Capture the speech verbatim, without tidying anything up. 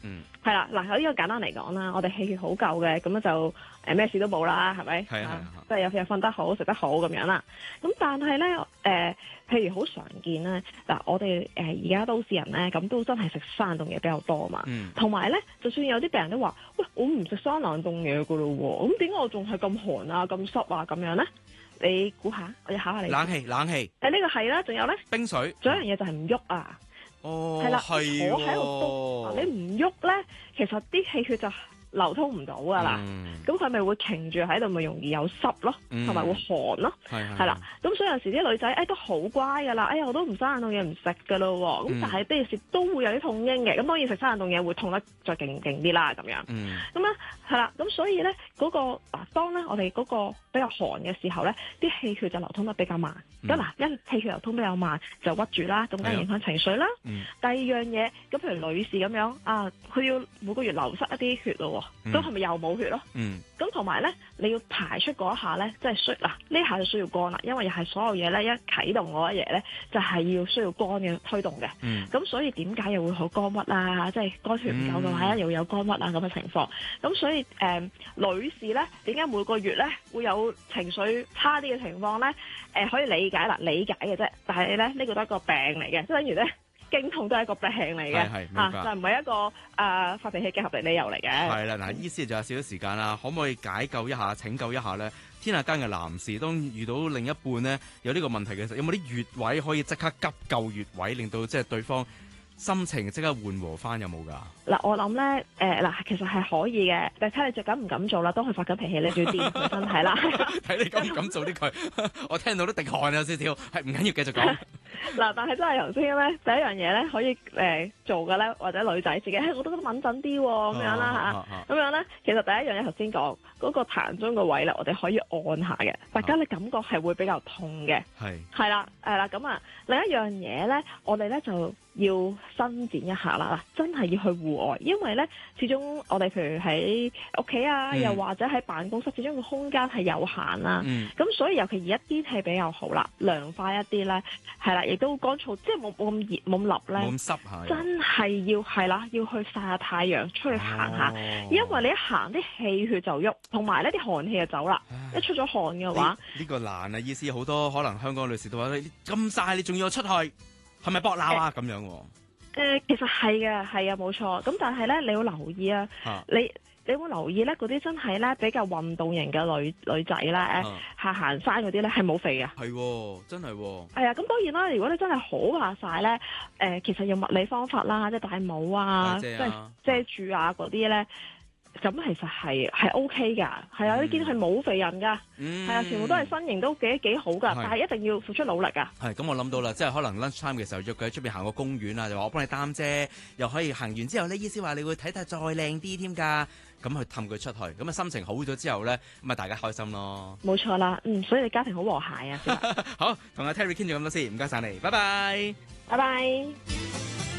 嗯， 係啦，嗱，呢個簡單嚟講啦，我哋氣血好夠嘅，咁樣就誒咩事都冇啦，係咪？ 係啊係啊， 即係有又瞓得好，食得好咁樣啦。咁但係咧誒，譬如好常見咧，嗱，我哋誒而家都市人咧，咁都真係食生冷凍嘢比較多嘛。 嗯， 同埋咧，就算有啲病人都話，喂，我唔食生冷凍嘢噶咯喎，咁點解我仲係咁寒啊、咁濕啊咁樣咧？你估下，我要考下你。 冷氣冷氣， 誒呢個係啦，仲有咧， 冰水， 仲有一樣嘢就係唔喐啊。 哦， 係啦， 係坐喺度篤，你唔喐咧，其實啲氣血就流通唔到噶啦。咁佢咪會擎住喺度，咪容易有濕咯，同埋會寒咯。 係係啦，咁所以有時啲女仔誒都好乖噶啦，哎呀我都唔生冷凍嘢唔食噶咯喎，咁、 嗯、 但係啲時都會有啲痛經嘅，咁當然食生冷凍嘢會痛得再勁勁啲啦咁樣。 嗯， 咁咧係啦，咁所以咧嗰、嗰個嗱，當咧我哋嗰個比較寒嘅時候咧，啲氣血就流通得比較慢。咁嗱、嗯，一氣血流通比較慢就屈住啦，咁梗係影響情緒啦。 嗯、 第二樣嘢，咁譬如女士咁樣啊，佢要每個月流失一啲血咯，咁係咪又冇血咯？ 嗯， 咁同埋咧，你要排出嗰一下咧，即係需嗱呢下就需要肝啦，因為又係所有嘢咧一啟動嗰一嘢咧，就係、是、要需要肝嘅推動嘅。 嗯， 咁所以點解又會好肝鬱啊？即係肝血唔夠嘅話咧，又會有肝鬱啊咁嘅情況。咁所以誒、呃，女士咧點解每個月咧會有情緒差啲嘅情況咧？誒、呃、可以理解啦，理解嘅啫。但係咧呢、這個都係一個病嚟嘅，即係等於咧。經痛都係一個病嚟嘅，啊就唔係一個誒、呃、發脾氣嘅合理理由嚟嘅。 係啦，嗱，醫師就有少少時間啦，可唔可以解救一下、拯救一下咧？天下間嘅男士當遇到另一半咧有呢個問題嘅時候，有冇啲穴位可以即刻急救穴位，令到即係對方心情即刻緩和翻，有冇㗎？嗱， 我諗咧，誒、呃、嗱，其實係可以嘅，但係睇你就敢唔敢做啦。當佢發緊脾氣，你就要掂佢身體啦。 睇你敢唔敢做啲佢，我聽到都滴汗有少少，係唔緊要，繼續講。 嗱，但係真係頭先咧，第一樣嘢咧可以誒、呃、做嘅咧，或者女仔自己，誒、哎、我都覺得敏感啲喎，咁樣啦嚇，咁樣咧，其實第一樣嘢頭先講嗰個膻中個位咧，我哋可以按下嘅，大家你感覺係會比較痛嘅，係係啦，係啦，咁啊另一樣嘢咧，我哋咧就要伸展一下啦，嗱，真係要去戶外，因為咧始終我哋譬如喺屋企啊，嗯、又或者喺辦公室，始終個空間係有限啦，咁、嗯、所以尤其而家天氣比較好啦，涼快一啲咧，係啦，亦都乾燥，即係冇冇咁熱冇咁笠咧， 冇咁濕下， 真係要係啦，要去曬下太陽，出去行下，哦、因為你一行啲氣血就喐，同埋呢啲寒氣就走啦，唉一出咗汗嘅話，呢、 呢個難啊！意思好多可能香港女士都話你咁曬，你仲要我出去，係咪搏鬧啊？咁、欸、樣喎、啊？ 誒、呃，其實係嘅，係啊，冇錯。咁但係咧，你要留意啊，啊你你會留意咧，嗰啲真係咧比較運動型嘅女女仔咧，下、啊、行山嗰啲咧係冇肥嘅。係、 哦，真係、哦。 係啊，咁當然啦，如果你真係好怕曬咧，誒、呃，其實用物理方法啦，即係戴帽啊，即係遮住啊嗰啲咧。咁其實係係 O K 㗎，係啊，你見佢冇肥人㗎，係、嗯、啊，全部都係身形都幾幾好㗎，但係一定要付出努力㗎。係，咁我諗到啦，即係可能 lunch time 嘅時候約佢喺出邊行個公園啊，就話我幫你擔遮，又可以行完之後呢，醫師話你會睇睇再靚啲添㗎，咁去氹佢出去，咁啊心情好咗之後咧，咁啊大家開心咯。冇錯啦，嗯，所以你家庭好和諧啊。好，同阿 Terry 傾咗咁多先，唔該晒你，拜拜，拜拜。